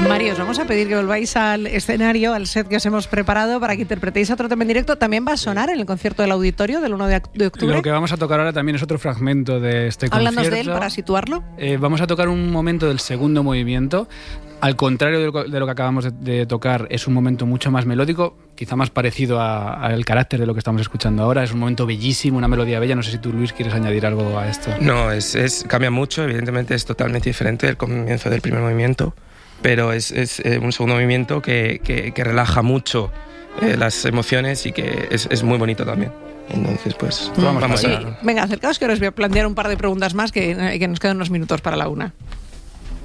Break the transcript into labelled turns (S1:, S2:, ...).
S1: Mario, os vamos a pedir que volváis al escenario, al set que os hemos preparado para que interpretéis otro tema en directo. También va a sonar en el concierto del Auditorio del 1 de octubre.
S2: Lo que vamos a tocar ahora también es otro fragmento de este concierto.
S1: Háblanos de él para situarlo.
S2: Vamos a tocar un momento del segundo movimiento. Al contrario de lo que acabamos de tocar, es un momento mucho más melódico, quizá más parecido al carácter de lo que estamos escuchando ahora. Es un momento bellísimo, una melodía bella. No sé si tú, Luis, quieres añadir algo a esto.
S3: No, cambia mucho. Evidentemente es totalmente diferente del comienzo del primer movimiento, pero es un segundo movimiento que relaja mucho las emociones y que es muy bonito también. Entonces, pues vamos a
S1: Venga, acercaos que ahora os voy a plantear un par de preguntas más que nos quedan unos minutos para la una.